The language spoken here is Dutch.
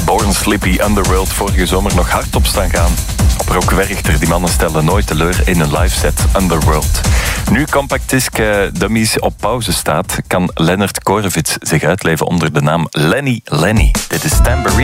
Born Slippy Underworld vorige zomer nog hard op staan gaan. Op Rock Werchter, die mannen stellen nooit teleur in een live set. Underworld. Nu Compact Disc Dummies op pauze staat, kan Lennart Korevits zich uitleven onder de naam Lenny Lenny. Dit is Tambourine.